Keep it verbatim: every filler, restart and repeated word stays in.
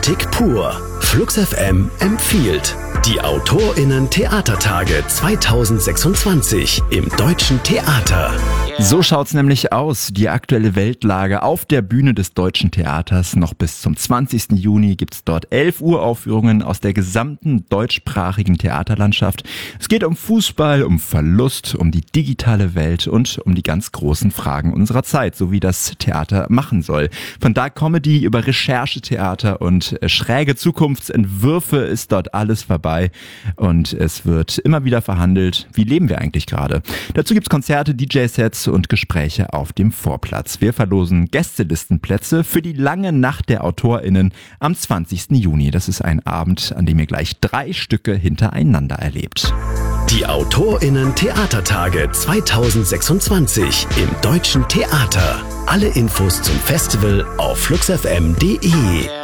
Tick pur. Flux F M empfiehlt die AutorInnen-Theatertage zwanzig sechsundzwanzig im Deutschen Theater. So schaut's nämlich aus, die aktuelle Weltlage auf der Bühne des Deutschen Theaters. Noch bis zum zwanzigsten Juni gibt's dort elf Uraufführungen aus der gesamten deutschsprachigen Theaterlandschaft. Es geht um Fußball, um Verlust, um die digitale Welt und um die ganz großen Fragen unserer Zeit, so wie das Theater machen soll. Von Dark Comedy über Recherchetheater und schräge Zukunftsentwürfe ist dort alles vorbei. Und es wird immer wieder verhandelt, wie leben wir eigentlich gerade. Dazu gibt's Konzerte, D J-Sets und Gespräche auf dem Vorplatz. Wir verlosen Gästelistenplätze für die lange Nacht der AutorInnen am zwanzigsten Juni. Das ist ein Abend, an dem ihr gleich drei Stücke hintereinander erlebt. Die AutorInnen-Theatertage zwanzig sechsundzwanzig im Deutschen Theater. Alle Infos zum Festival auf flux f m punkt d e.